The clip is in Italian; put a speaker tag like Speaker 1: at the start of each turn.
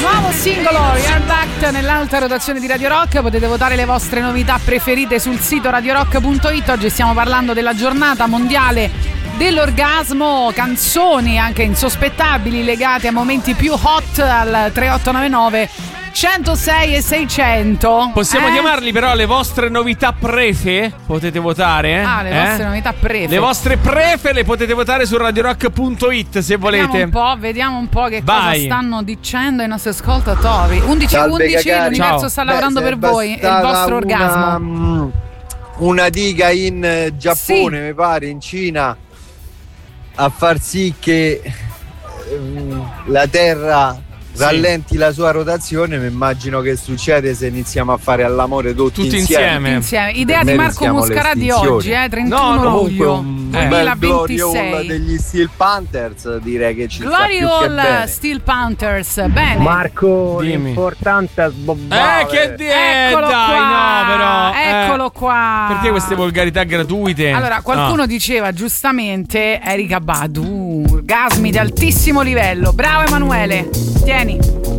Speaker 1: Nuovo singolo Back nell'alta rotazione di Radio Rock. Potete votare le vostre novità preferite sul sito radiorock.it. Oggi stiamo parlando della giornata mondiale dell'orgasmo, canzoni anche insospettabili legate a momenti più hot al 3899 106 e 600.
Speaker 2: Possiamo chiamarli però le vostre novità prefe? Potete votare,
Speaker 1: le vostre novità prefe.
Speaker 2: Le vostre prefe le potete votare su radiorock.it se volete.
Speaker 1: Vediamo un po' che cosa stanno dicendo i nostri ascoltatori. 11:11, l'universo sta lavorando per voi, il vostro orgasmo.
Speaker 3: Una diga in Giappone, mi pare, in Cina, a far sì che la Terra rallenti la sua rotazione. Mi immagino che succede se iniziamo a fare all'amore tutti insieme.
Speaker 1: Idea di Marco Muscarà di oggi, 31 luglio 2026.
Speaker 3: Degli Steel Panthers, direi che ci
Speaker 1: Glory
Speaker 3: sta più che bene.
Speaker 1: Steel Panthers, bene.
Speaker 4: Marco, l'importante è sbobbare.
Speaker 2: Che
Speaker 1: Eccolo qua,
Speaker 2: però.
Speaker 1: Eccolo qua.
Speaker 2: Perché queste volgarità gratuite?
Speaker 1: Allora, qualcuno diceva giustamente Erika Badu, orgasmi di altissimo livello. Bravo Emanuele, tieni.